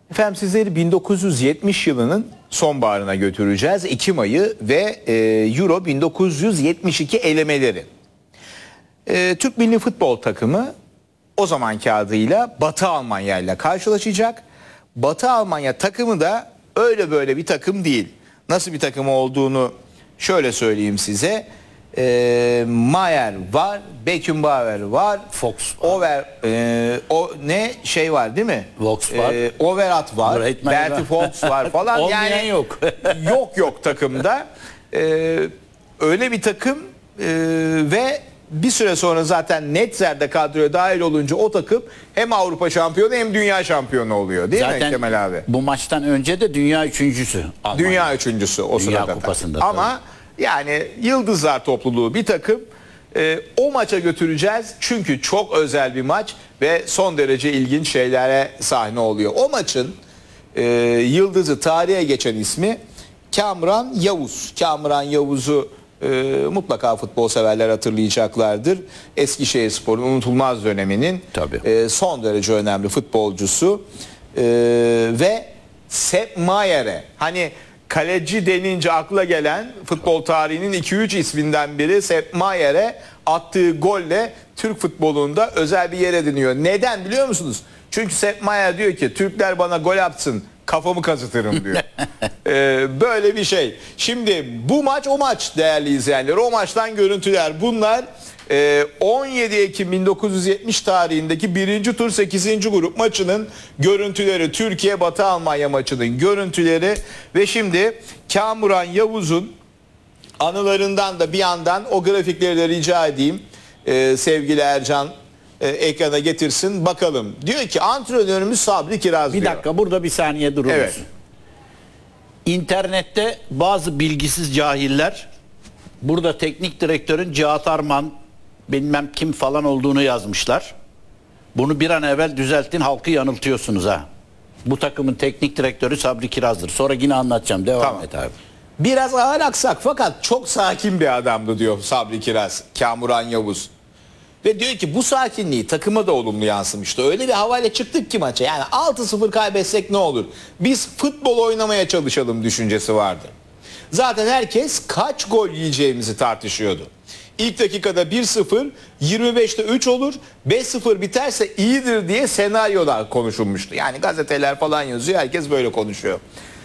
Efendim sizleri 1970 yılının sonbaharına götüreceğiz. Ekim ayı ve Euro 1972 elemeleri. Türk milli futbol takımı o zamanki adıyla Batı Almanya ile karşılaşacak. Batı Almanya takımı da öyle böyle bir takım değil. Nasıl bir takım olduğunu şöyle söyleyeyim size. Mayer var, Beckenbauer var, Fox var. o ne şey var değil mi? Vox var. Overat var, Bertie Fox var falan. Olmayan yani yok. yok takımda. Öyle bir takım ve bir süre sonra zaten Netzer'de kadroya dahil olunca o takım hem Avrupa şampiyonu hem dünya şampiyonu oluyor değil mi Kemal abi? Bu maçtan önce de dünya üçüncüsü. Almanya. Dünya üçüncüsü o Dünya sırada. Kupası'nda Ama yani yıldızlar topluluğu bir takım. O maça götüreceğiz çünkü çok özel bir maç ve son derece ilginç şeylere sahne oluyor. O maçın yıldızı, tarihe geçen ismi Kamran Yavuz. Kamran Yavuz'u mutlaka futbol severler hatırlayacaklardır. Eskişehirspor'un unutulmaz döneminin son derece önemli futbolcusu ve Sepp Mayer'e, hani kaleci denince akla gelen futbol tarihinin 2-3 isminden biri Sepp Mayer'e attığı golle Türk futbolunda özel bir yer ediniyor. Neden biliyor musunuz? Çünkü Sepp Mayer diyor ki Türkler bana gol atsın kafamı kazıtırım diyor. Böyle bir şey. Şimdi bu maç o maç değerli izleyenler. O maçtan görüntüler bunlar. 17 Ekim 1970 tarihindeki 1. tur 8. grup maçının görüntüleri, Türkiye Batı Almanya maçının görüntüleri ve şimdi Kamran Yavuz'un anılarından da bir yandan o grafikleri de rica edeyim sevgili Ercan ekrana getirsin bakalım. Diyor ki antrenörümüz Sabri Kiraz diyor. Bir dakika burada bir saniye durur Evet. musun? İnternette bazı bilgisiz cahiller burada teknik direktörün Cihat Arman bilmem kim falan olduğunu yazmışlar. Bunu bir an evvel düzelttin, halkı yanıltıyorsunuz ha. Bu takımın teknik direktörü Sabri Kiraz'dır. Sonra yine anlatacağım. Devam et abi. Biraz ağır aksak fakat çok sakin bir adamdı diyor Sabri Kiraz, Kamran Yavuz. Ve diyor ki bu sakinliği takıma da olumlu yansımıştı. Öyle bir havayla çıktık ki maça. Yani 6-0 kaybetsek ne olur? Biz futbol oynamaya çalışalım düşüncesi vardı. Zaten herkes kaç gol yiyeceğimizi tartışıyordu. İlk dakikada 1-0, 25'te 3 olur, 5-0 biterse iyidir diye senaryolar konuşulmuştu. Yani gazeteler falan yazıyor, herkes böyle konuşuyor.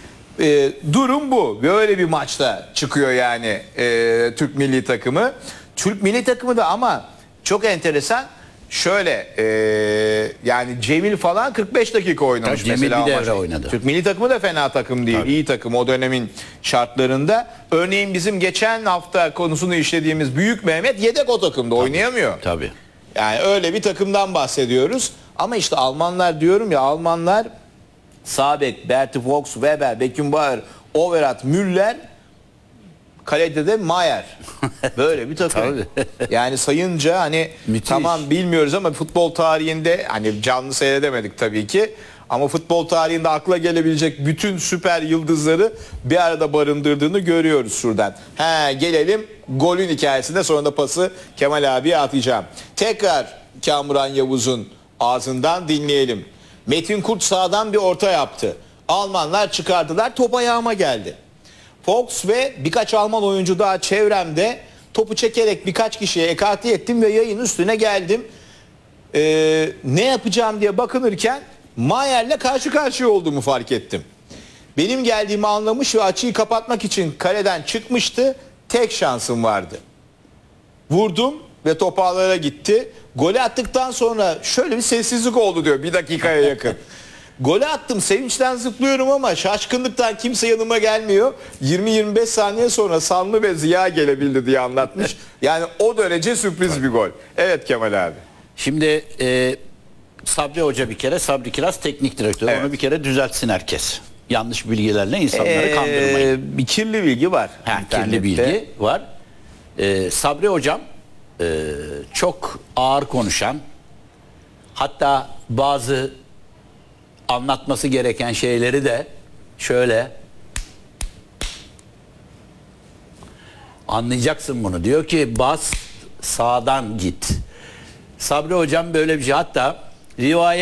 Durum bu. Böyle bir maçta çıkıyor yani Türk milli takımı. Türk milli takımı da ama çok enteresan. Şöyle yani Cemil falan 45 dakika oynamış Cemil mesela. bir devre oynadı. Türk milli takımı da fena takım değil. İyi takım o dönemin şartlarında. Örneğin bizim geçen hafta konusunu işlediğimiz Büyük Mehmet yedek o takımda oynayamıyor. Tabii. Yani öyle bir takımdan bahsediyoruz. Ama işte Almanlar diyorum ya, Almanlar sağ bek Bertie Fox, Weber, Beckenbauer, Overath, Müller, kalede de Mayer. Böyle bir takım. Yani sayınca hani müthiş. Tamam bilmiyoruz ama futbol tarihinde hani canlı seyredemedik tabii ki. Ama futbol tarihinde akla gelebilecek bütün süper yıldızları bir arada barındırdığını görüyoruz şuradan. Gelelim golün hikayesine, sonra da pası Kemal abiye atacağım. Tekrar Kamran Yavuz'un ağzından dinleyelim. Metin Kurt sağdan bir orta yaptı. Almanlar çıkardılar, top ayağıma geldi. Fox ve birkaç Alman oyuncu daha çevremde, topu çekerek birkaç kişiye ekarte ettim ve yayın üstüne geldim. Ne yapacağım diye bakınırken Mayer'le karşı karşıya olduğumu fark ettim. Benim geldiğimi anlamış ve açıyı kapatmak için kaleden çıkmıştı. Tek şansım vardı. Vurdum ve top ağlara gitti. Golü attıktan sonra şöyle bir sessizlik oldu diyor, bir dakikaya yakın. Golü attım, sevinçten zıplıyorum ama şaşkınlıktan kimse yanıma gelmiyor. 20-25 saniye sonra Sanlı ve Ziya gelebildi diye anlatmış. Yani o derece sürpriz bir gol. Evet Kemal abi. Şimdi Sabri Hoca bir kere, Sabri Kiraz teknik direktör. Evet. Onu bir kere düzeltsin herkes. Yanlış bilgilerle insanları kandırmayın. Bir kirli bilgi var. Kirli bilgi var. Sabri Hocam çok ağır konuşan, hatta bazı anlatması gereken şeyleri de şöyle anlayacaksın bunu. Diyor ki bas sağdan git. Sabri Hocam böyle bir şey, hatta rivayet